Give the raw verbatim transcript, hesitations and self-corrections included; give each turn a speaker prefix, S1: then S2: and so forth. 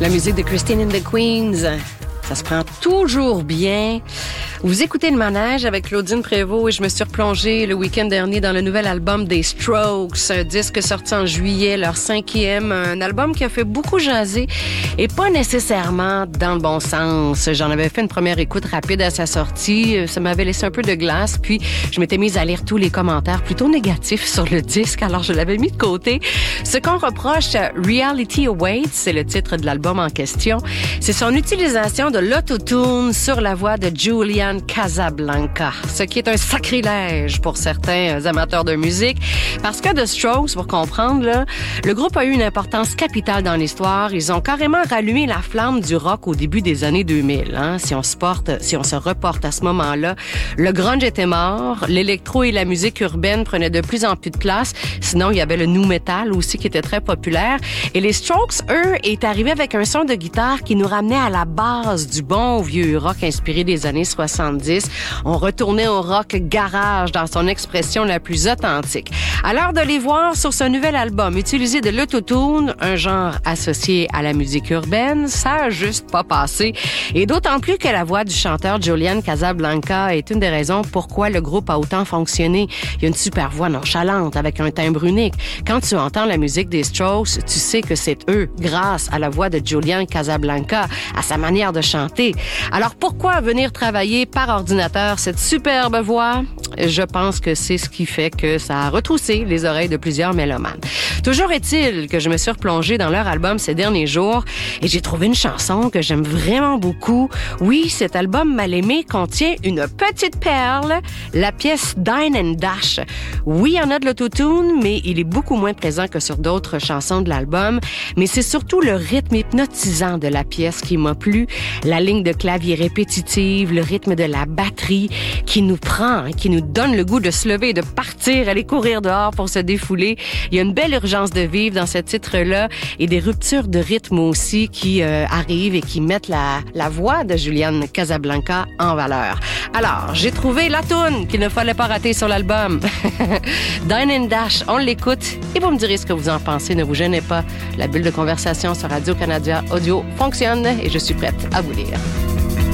S1: La musique de Christine and the Queens, ça se prend toujours bien. Vous écoutez Le Manège avec Claudine Prévost et je me suis replongée le week-end dernier dans le nouvel album des Strokes, un disque sorti en juillet, leur cinquième, un album qui a fait beaucoup jaser et pas nécessairement dans le bon sens. J'en avais fait une première écoute rapide à sa sortie, ça m'avait laissé un peu de glace, puis je m'étais mise à lire tous les commentaires plutôt négatifs sur le disque, alors je l'avais mis de côté. Ce qu'on reproche à Reality Awaits, c'est le titre de l'album en question, c'est son utilisation de l'autotune sur la voix de Julian Casablanca, ce qui est un sacrilège pour certains amateurs de musique, parce que The Strokes, pour comprendre, là, le groupe a eu une importance capitale dans l'histoire. Ils ont carrément rallumé la flamme du rock au début des années deux mille. Hein. Si on se porte, si on se reporte à ce moment-là, le grunge était mort, l'électro et la musique urbaine prenaient de plus en plus de place. Sinon, il y avait le nu metal aussi qui était très populaire. Et les Strokes, eux, est arrivé avec un son de guitare qui nous ramenait à la base du bon vieux rock inspiré des années soixante-dix. On retournait au rock garage dans son expression la plus authentique. À l'heure de les voir sur ce nouvel album, utiliser de l'autotune, un genre associé à la musique urbaine, ça a juste pas passé. Et d'autant plus que la voix du chanteur Julian Casablanca est une des raisons pourquoi le groupe a autant fonctionné. Il y a une super voix nonchalante avec un timbre unique. Quand tu entends la musique des Strokes, tu sais que c'est eux, grâce à la voix de Julian Casablanca, à sa manière de chanter. Alors pourquoi venir travailler par ordinateur cette superbe voix? Je pense que c'est ce qui fait que ça a retroussé les oreilles de plusieurs mélomanes. Toujours est-il que je me suis replongée dans leur album ces derniers jours et j'ai trouvé une chanson que j'aime vraiment beaucoup. Oui, cet album Mal-aimé contient une petite perle, la pièce Dine and Dash. Oui, il y en a de l'autotune, mais il est beaucoup moins présent que sur d'autres chansons de l'album. Mais c'est surtout le rythme hypnotisant de la pièce qui m'a plu, la ligne de clavier répétitive, le rythme de la batterie qui nous prend, qui nous donne le goût de se lever et de partir, aller courir dehors pour se défouler. Il y a une belle urgence de vivre dans ce titre-là et des ruptures de rythme aussi qui euh, arrivent et qui mettent la, la voix de Julian Casablanca en valeur. Alors, j'ai trouvé la toune qu'il ne fallait pas rater sur l'album. Dine and Dash, on l'écoute et vous me direz ce que vous en pensez. Ne vous gênez pas. La bulle de conversation sur Radio-Canada Audio fonctionne et je suis prête à vous lire.